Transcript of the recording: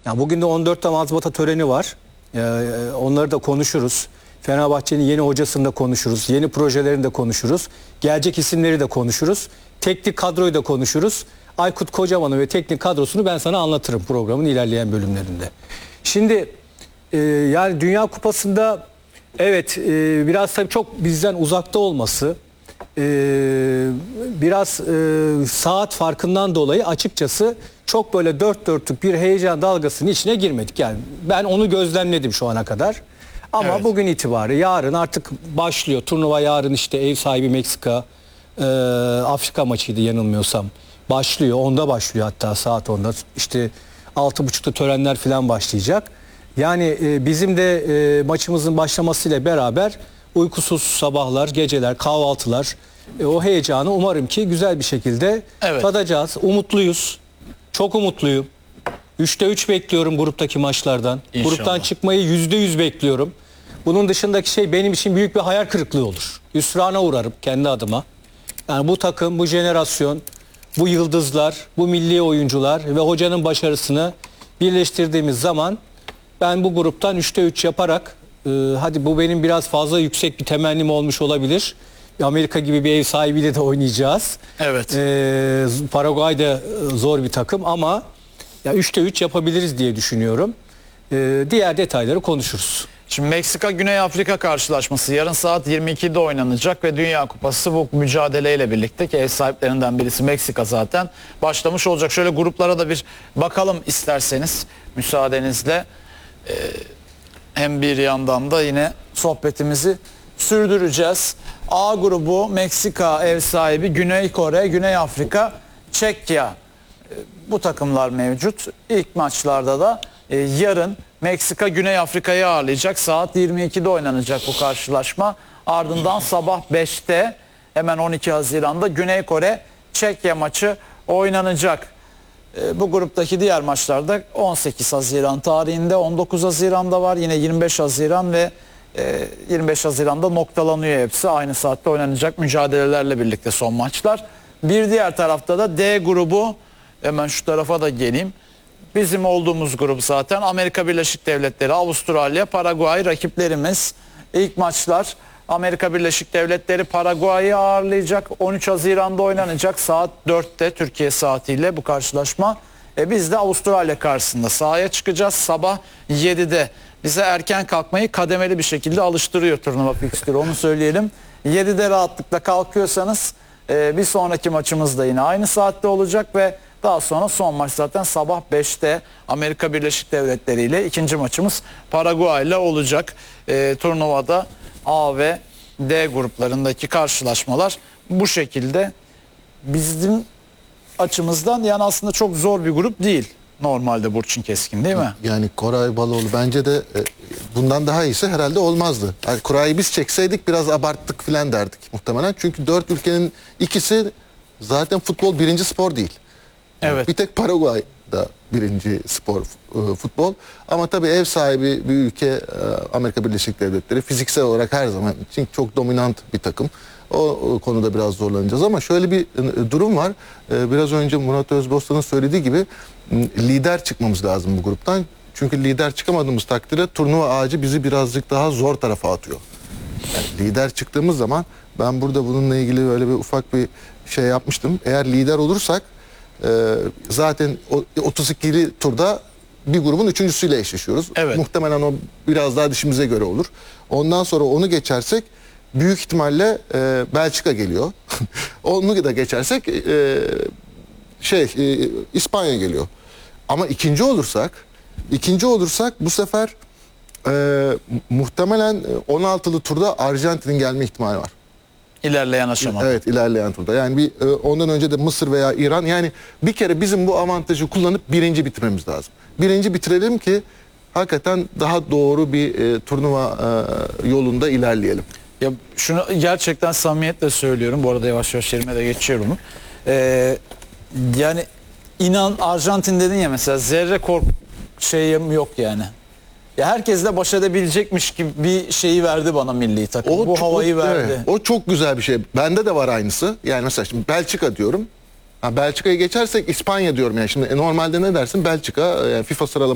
Yani bugün de 14'te mazbata töreni var. Onları da konuşuruz. Fenerbahçe'nin yeni hocasını da konuşuruz. Yeni projelerini de konuşuruz. Gelecek isimleri de konuşuruz. Teknik kadroyu da konuşuruz. Aykut Kocaman'ı ve teknik kadrosunu ben sana anlatırım programın ilerleyen bölümlerinde. Şimdi yani Dünya Kupası'nda evet biraz tabii çok bizden uzakta olması, biraz saat farkından dolayı açıkçası çok böyle dört dörtlük bir heyecan dalgasının içine girmedik. Yani ben onu gözlemledim şu ana kadar. Ama Evet. bugün itibariyle yarın artık başlıyor. Turnuva yarın işte ev sahibi Meksika, Afrika maçıydı yanılmıyorsam. Başlıyor. 10'da başlıyor hatta saat 10'da. İşte 6.30'da törenler falan başlayacak. Yani bizim de maçımızın başlamasıyla beraber uykusuz sabahlar, geceler, kahvaltılar, o heyecanı umarım ki güzel bir şekilde Evet. tadacağız. Umutluyuz. Çok umutluyum. 3'te 3 bekliyorum gruptaki maçlardan. İnşallah. Gruptan çıkmayı %100 bekliyorum. Bunun dışındaki şey benim için büyük bir hayal kırıklığı olur. Hüsrana uğrarım kendi adıma. Yani bu takım, bu jenerasyon, bu yıldızlar, bu milli oyuncular ve hocanın başarısını birleştirdiğimiz zaman ben bu gruptan 3'te 3 yaparak hadi bu benim biraz fazla yüksek bir temennim olmuş olabilir. Amerika gibi bir ev sahibiyle de oynayacağız. Evet. Paraguay da zor bir takım ama ya 3'te 3 yapabiliriz diye düşünüyorum. Diğer detayları konuşuruz. Şimdi Meksika-Güney Afrika karşılaşması yarın saat 22'de oynanacak ve Dünya Kupası bu mücadeleyle birlikte, ki ev sahiplerinden birisi Meksika zaten, başlamış olacak. Şöyle gruplara da bir bakalım isterseniz müsaadenizle. Hem bir yandan da yine sohbetimizi sürdüreceğiz. A grubu Meksika ev sahibi, Güney Kore, Güney Afrika, Çekya. Bu takımlar mevcut. İlk maçlarda da yarın Meksika Güney Afrika'yı ağırlayacak. Saat 22'de oynanacak bu karşılaşma. Ardından sabah 5'te hemen 12 Haziran'da Güney Kore Çekya maçı oynanacak. Bu gruptaki diğer maçlarda 18 Haziran tarihinde, 19 Haziran'da var. Yine 25 Haziran ve 25 Haziran'da noktalanıyor hepsi. Aynı saatte oynanacak mücadelelerle birlikte son maçlar. Bir diğer tarafta da D grubu, hemen şu tarafa da geleyim. Bizim olduğumuz grup zaten Amerika Birleşik Devletleri, Avustralya, Paraguay rakiplerimiz. İlk maçlar Amerika Birleşik Devletleri Paraguay'ı ağırlayacak. 13 Haziran'da oynanacak saat 4'te Türkiye saatiyle bu karşılaşma. Biz de Avustralya karşısında sahaya çıkacağız sabah 7'de. Bize erken kalkmayı kademeli bir şekilde alıştırıyor turnuva fikstürü, onu söyleyelim. 7'de rahatlıkla kalkıyorsanız bir sonraki maçımız da yine aynı saatte olacak ve daha sonra son maç zaten sabah 5'te Amerika Birleşik Devletleri ile, ikinci maçımız Paraguay ile olacak. Turnuvada A ve D gruplarındaki karşılaşmalar bu şekilde. Bizim açımızdan yani aslında çok zor bir grup değil normalde Burçin Keskin, değil mi? Yani Koray Baloğlu bence de bundan daha iyisi herhalde olmazdı. Yani Koray'ı biz çekseydik biraz abarttık filan derdik muhtemelen. Çünkü 4 ülkenin ikisi zaten futbol birinci spor değil. Evet. Bir tek Paraguay'da birinci spor futbol. Ama tabii ev sahibi bir ülke Amerika Birleşik Devletleri fiziksel olarak her zaman için çok dominant bir takım. O konuda biraz zorlanacağız ama şöyle bir durum var. Biraz önce Murat Özbostan'ın söylediği gibi lider çıkmamız lazım bu gruptan. Çünkü lider çıkamadığımız takdirde turnuva ağacı bizi birazcık daha zor tarafa atıyor. Yani lider çıktığımız zaman, ben burada bununla ilgili böyle bir ufak bir şey yapmıştım. Eğer lider olursak zaten 32'li turda bir grubun üçüncüsüyle eşleşiyoruz. Evet. Muhtemelen o biraz daha dişimize göre olur. Ondan sonra onu geçersek büyük ihtimalle Belçika geliyor. Onu da geçersek İspanya geliyor. Ama ikinci olursak bu sefer muhtemelen 16'lı turda Arjantin'in gelme ihtimali var. İlerleyen aşamada. Evet, ilerleyen turda. Yani ondan önce de Mısır veya İran. Yani bir kere bizim bu avantajı kullanıp birinci bitirmemiz lazım. Birinci bitirelim ki hakikaten daha doğru bir turnuva yolunda ilerleyelim. Ya şunu gerçekten samimiyetle söylüyorum. Bu arada yavaş yavaş yerime de geçiyorum. Yani inan, Arjantin dedin ya mesela, zerre şeyim yok yani. Ya herkesle baş edebilecekmiş gibi bir şeyi verdi bana milli takım. Bu havayı verdi. Evet, o çok güzel bir şey. Bende de var aynısı. Yani mesela şimdi Belçika diyorum. Belçika'yı geçersek İspanya diyorum yani. Şimdi normalde ne dersin? Belçika, yani FIFA sıralaması